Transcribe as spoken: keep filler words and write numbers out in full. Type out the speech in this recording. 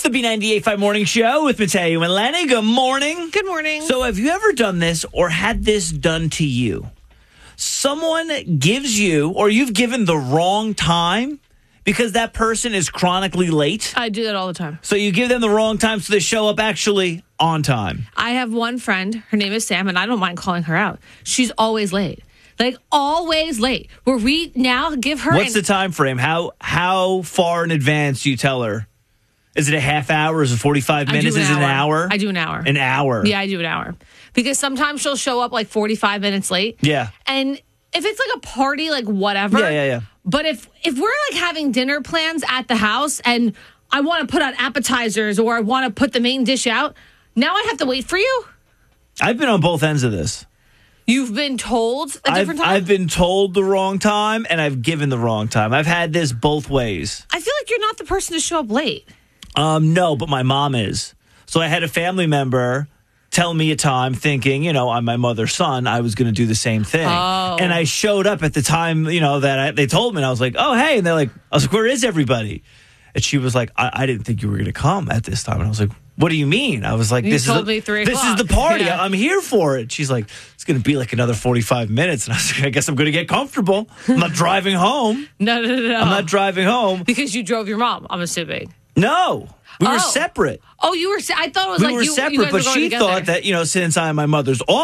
the B ninety-eight point five Morning Show with Mateo and Lenny. Good morning. Good morning. So have you ever done this or had this done to you? Someone gives you, or you've given the wrong time because that person is chronically late? I do that all the time. So you give them the wrong time so they show up actually on time. I have one friend, her name is Sam, and I don't mind calling her out. She's always late. Like, always late. Where we now give her... What's an- the time frame? How how far in advance do you tell her? Is it a half hour? Is it forty-five I minutes? do Is it an hour? I do an hour. An hour? Yeah, I do an hour. Because sometimes she'll show up like forty-five minutes late. Yeah. And if it's like a party, like whatever. Yeah, yeah, yeah. But if, if we're like having dinner plans at the house and I want to put out appetizers or I want to put the main dish out, now I have to wait for you? I've been on both ends of this. You've been told a I've, different time? I've been told the wrong time, and I've given the wrong time. I've had this both ways. I feel like you're not the person to show up late. Um, no, but my mom is. So I had a family member tell me a time thinking, you know, I'm my mother's son, I was going to do the same thing. Oh. And I showed up at the time, you know, that I, they told me, and I was like, oh, hey. And they're like, I was like, where is everybody? And she was like, I, I didn't think you were going to come at this time. And I was like, what do you mean? I was like, You this told is me three this is the o'clock. party. Yeah. I'm here for it. She's like, it's going to be like another forty-five minutes. And I was like, I guess I'm going to get comfortable. I'm not driving home. No, no, no, no. I'm not driving home. Because you drove your mom, I'm assuming. No, we were Oh. separate. Oh, you were... I thought it was We like were you, separate, you guys but were going she together. thought that, you know, since I'm my mother's